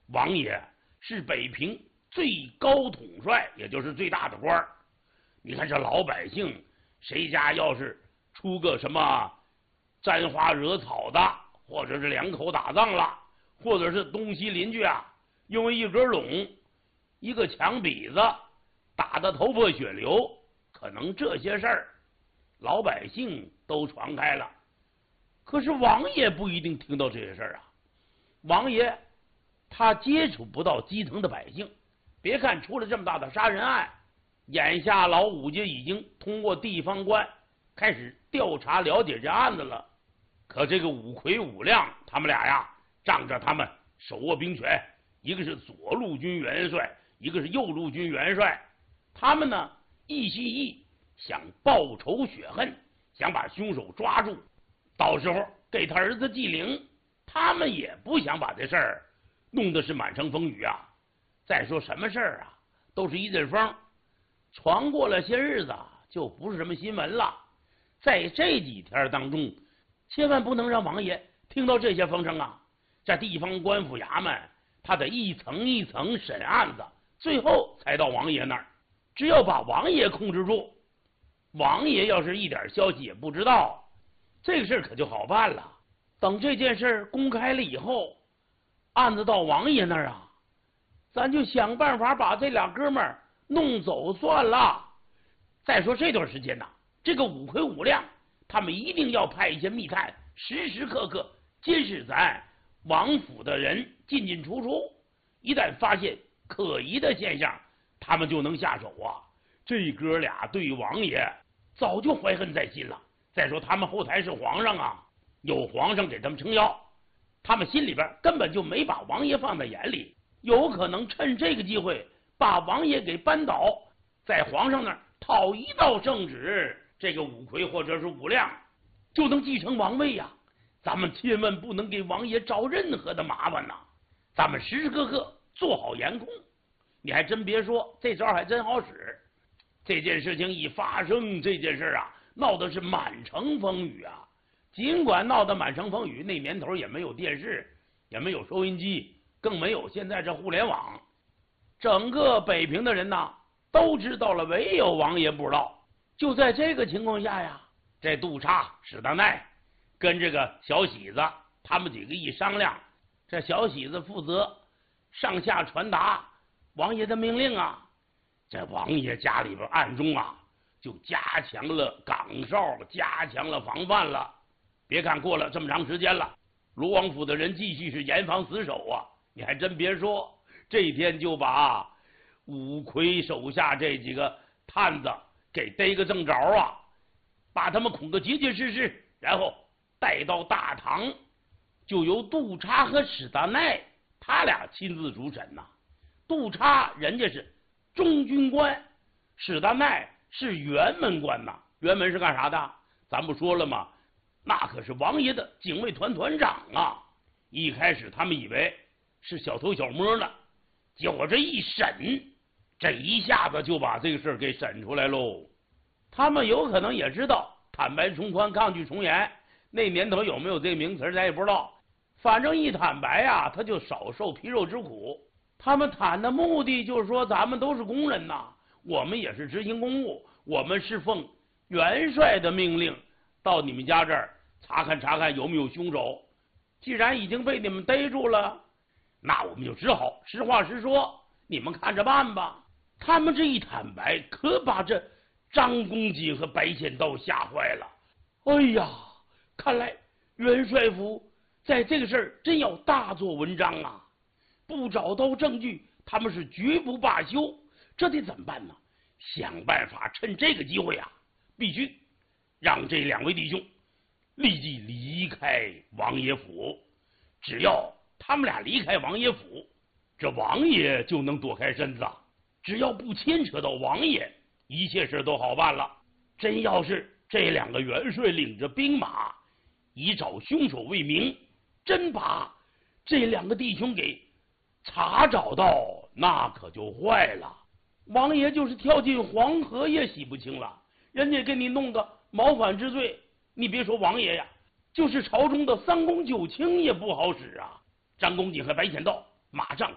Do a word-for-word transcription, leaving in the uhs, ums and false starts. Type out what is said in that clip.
王爷是北平最高统帅，也就是最大的官儿。你看这老百姓，谁家要是出个什么沾花惹草的，或者是两口打仗了，或者是东西邻居啊，因为一根拢、一个墙筏子打得头破血流，可能这些事儿老百姓都传开了。可是王爷不一定听到这些事儿啊，王爷他接触不到基层的百姓。别看出了这么大的杀人案，眼下老五家已经通过地方官开始调查了解这案子了。可这个五魁五亮他们俩呀，仗着他们手握兵权，一个是左路军元帅，一个是右路军元帅，他们呢一心一意想报仇雪恨，想把凶手抓住，到时候给他儿子祭灵。他们也不想把这事儿弄得是满城风雨啊。再说什么事儿啊，都是一阵风，传过了些日子就不是什么新闻了。在这几天当中，千万不能让王爷听到这些风声啊！这地方官府衙门，他得一层一层审案子，最后才到王爷那儿。只要把王爷控制住，王爷要是一点消息也不知道，这个事儿可就好办了。等这件事公开了以后，案子到王爷那儿啊，咱就想办法把这俩哥们儿弄走算了。再说这段时间呢，这个五魁五亮他们一定要派一些密探，时时刻刻监视咱王府的人进进出出。一旦发现可疑的现象，他们就能下手啊。这哥俩对王爷早就怀恨在心了。再说他们后台是皇上啊，有皇上给他们撑腰，他们心里边根本就没把王爷放在眼里。有可能趁这个机会把王爷给扳倒，在皇上那儿讨一道圣旨，这个五魁或者是五亮就能继承王位呀。咱们千万不能给王爷找任何的麻烦呐！咱们时时刻刻做好严控。你还真别说，这招还真好使。这件事情一发生，这件事啊闹的是满城风雨啊。尽管闹得满城风雨，那年头也没有电视，也没有收音机，更没有现在这互联网。整个北平的人呐都知道了，唯有王爷不知道。就在这个情况下呀，这杜叉、史大奈跟这个小喜子他们几个一商量，这小喜子负责上下传达王爷的命令啊。这王爷家里边暗中啊就加强了岗哨，加强了防范了。别看过了这么长时间了，卢王府的人继续是严防死守啊。你还真别说，这天就把五魁手下这几个探子给逮个正着啊，把他们捆个结结实实，然后带到大堂，就由杜叉和史大奈他俩亲自主审呐、啊。杜叉人家是中军官，史大奈是辕门官呐、啊。辕门是干啥的？咱不说了吗？那可是王爷的警卫团团长啊。一开始他们以为是小偷小摸呢，结果这一审，这一下子就把这个事儿给审出来喽。他们有可能也知道坦白从宽，抗拒从严，那年头有没有这个名词咱也不知道。反正一坦白啊，他就少受皮肉之苦。他们坦的目的就是说，咱们都是工人呐，我们也是执行公务，我们是奉元帅的命令到你们家这儿查看查看有没有凶手。既然已经被你们逮住了，那我们就只好实话实说，你们看着办吧。他们这一坦白，可把这张公瑾和白仙道吓坏了。哎呀，看来元帅府在这个事儿真要大做文章啊！不找到证据，他们是绝不罢休。这得怎么办呢？想办法趁这个机会啊，必须让这两位弟兄立即离开王爷府。只要他们俩离开王爷府，这王爷就能躲开身子。只要不牵扯到王爷，一切事都好办了。真要是这两个元帅领着兵马以找凶手为名，真把这两个弟兄给查找到，那可就坏了。王爷就是跳进黄河也洗不清了，人家给你弄个谋反之罪，你别说王爷呀，就是朝中的三公九卿也不好使啊。张公瑾和白仙道马上